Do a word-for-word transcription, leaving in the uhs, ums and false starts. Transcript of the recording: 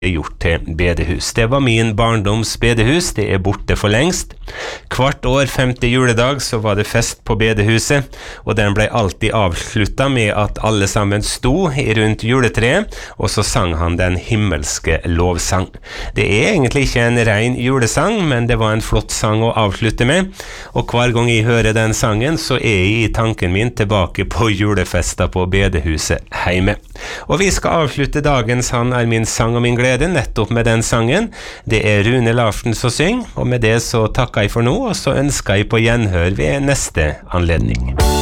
gjort til bedehus. Det var min barndoms bedehus, det er borte for lengst. Hvert år, femte juledag, så var det fest på bedehuset, og den ble alltid avsluttet med at alle sammen sto rundt juletreet, og så sang han den himmelske lovsang. Det er egentlig ikke en ren julesang, men det var en flott sang å avslutte med, og hver gang jeg hører den sangen, så er jeg i tanken min tilbake på julefesta på bedehuset hjemme. Og vi skal avslutte dagens Han er min sang og min glede, nettopp med den sangen. Det er Rune Larsen som synger, og med det så takker jeg for nå, og så ønsker jeg på gjenhør ved neste anledning.